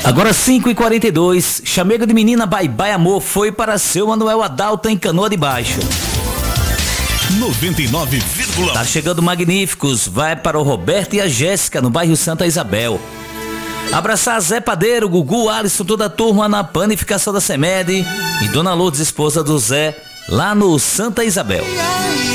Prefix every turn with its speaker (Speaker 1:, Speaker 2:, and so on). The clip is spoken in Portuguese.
Speaker 1: Agora 5h42, Chamego de Menina Bye Bye Amor foi para seu Manuel Adalto em Canoa de Baixo.
Speaker 2: 99,
Speaker 1: tá chegando Magníficos, vai para o Roberto e a Jéssica no bairro Santa Isabel. Abraçar Zé Padeiro, Gugu, Alisson, toda a turma na panificação da Semed e Dona Lourdes, esposa do Zé, lá no Santa Isabel.